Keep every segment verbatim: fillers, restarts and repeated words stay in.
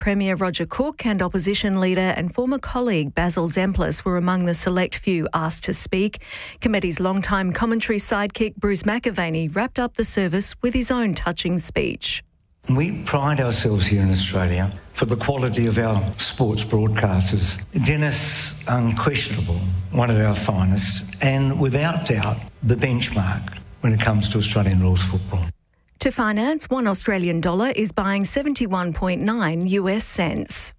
Premier Roger Cook and opposition leader and former colleague Basil Zemplis were among the select few asked to speak. Committee's longtime commentary sidekick Bruce McAvaney wrapped up the service with his own touching speech. We pride ourselves here in Australia for the quality of our sports broadcasters. Dennis, unquestionable, one of our finest, and without doubt, the benchmark when it comes to Australian rules football. To finance, one Australian dollar is buying seventy-one point nine US cents.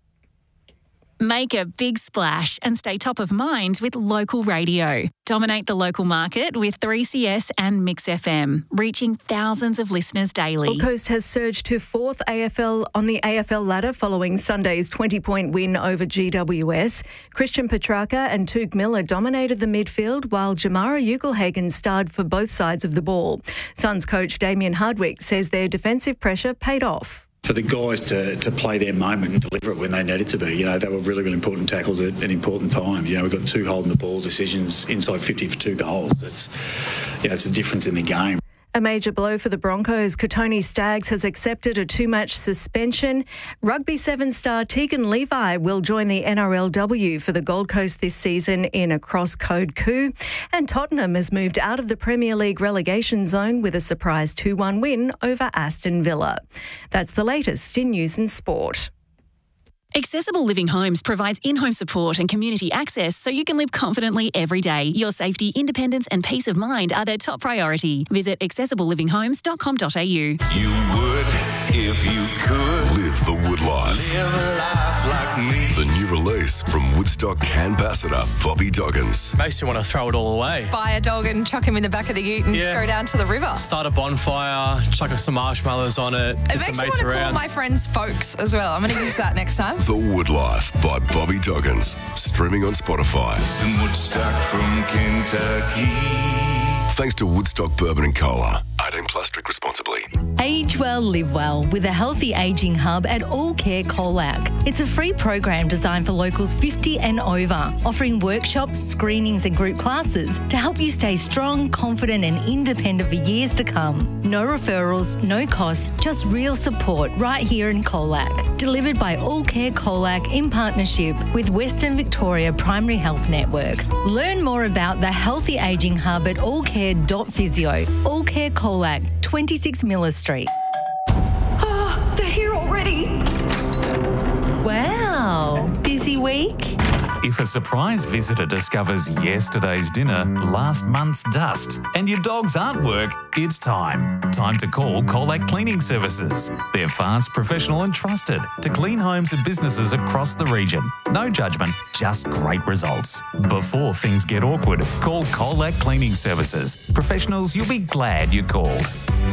Make a big splash and stay top of mind with local radio. Dominate the local market with three C S and Mix F M, reaching thousands of listeners daily. Gold Coast has surged to fourth A F L on the A F L ladder following Sunday's twenty-point win over G W S. Christian Petrarca and Touk Miller dominated the midfield, while Jamara Ugelhagen starred for both sides of the ball. Suns coach Damien Hardwick says their defensive pressure paid off. For the guys to, to play their moment and deliver it when they needed to be, you know, they were really, really important tackles at an important time. You know, we've got two holding the ball decisions inside fifty for two goals. That's, you know, it's a difference in the game. A major blow for the Broncos. Kotoni Staggs has accepted a two-match suspension. Rugby Seven star Tegan Levi will join the N R L W for the Gold Coast this season in a cross-code coup. And Tottenham has moved out of the Premier League relegation zone with a surprise two one win over Aston Villa. That's the latest in news and sport. Accessible Living Homes provides in-home support and community access so you can live confidently every day. Your safety, independence and peace of mind are their top priority. Visit accessible living homes dot com dot a u. You would if you could live the Wood life. Live a life like me. The new release from Woodstock Ambassador Bobby Doggins. Makes you want to throw it all away. Buy a dog and chuck him in the back of the ute and yeah. go down to the river. Start a bonfire, chuck some marshmallows on it. It makes me want to call my friends folks as well. I'm going to use that next time. The Wood Life by Bobby Doggins. Streaming on Spotify. In Woodstock from Kentucky. Thanks to Woodstock Bourbon and Cola. eighteen plus, drink responsibly. Age well, live well with a healthy ageing hub at All Care Colac. It's a free program designed for locals fifty and over, offering workshops, screenings and group classes to help you stay strong, confident and independent for years to come. No referrals, no costs, just real support right here in Colac. Delivered by All Care Colac in partnership with Western Victoria Primary Health Network. Learn more about the Healthy Ageing Hub at allcare dot physio. All Care Colac, twenty-six Miller Street. Oh, they're here already. Wow, busy week? If a surprise visitor discovers yesterday's dinner, last month's dust, and your dog's artwork, it's time. Time to call Colac Cleaning Services. They're fast, professional and trusted to clean homes and businesses across the region. No judgment, just great results. Before things get awkward, call Colac Cleaning Services. Professionals, you'll be glad you called.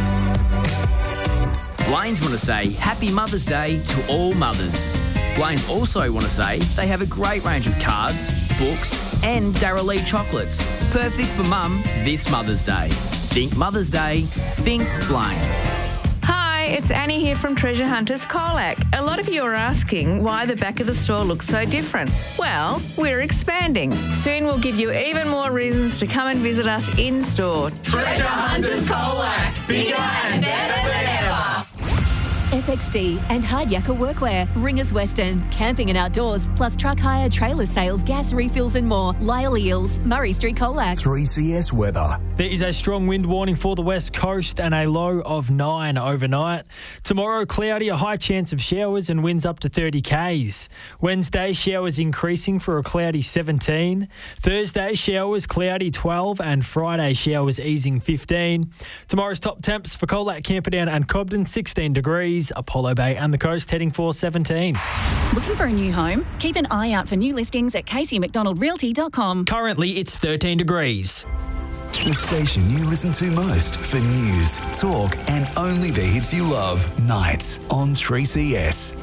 Blaine's want to say Happy Mother's Day to all mothers. Blaine's also want to say they have a great range of cards, books and Darrell Lee chocolates. Perfect for mum this Mother's Day. Think Mother's Day, think Blaine's. Hi, it's Annie here from Treasure Hunters Colac. A lot of you are asking why the back of the store looks so different. Well, we're expanding. Soon we'll give you even more reasons to come and visit us in store. Treasure Hunters Colac, bigger and better than ever. F X D and Hard Yakka Workwear, Ringers Western, camping and outdoors, plus truck hire, trailer sales, gas refills and more. Lyle Eels, Murray Street, Colac. three C S weather. There is a strong wind warning for the west coast and a low of nine overnight. Tomorrow, cloudy, a high chance of showers and winds up to thirty kays. Wednesday, showers increasing for a cloudy seventeen. Thursday, showers cloudy twelve and Friday, showers easing fifteen. Tomorrow's top temps for Colac, Camperdown and Cobden, sixteen degrees. Apollo Bay and the coast heading for seventeen. Looking for a new home? Keep an eye out for new listings at casey mcdonald realty dot com. Currently, it's thirteen degrees. The station you listen to most for news, talk and only the hits you love. Nights on three C S.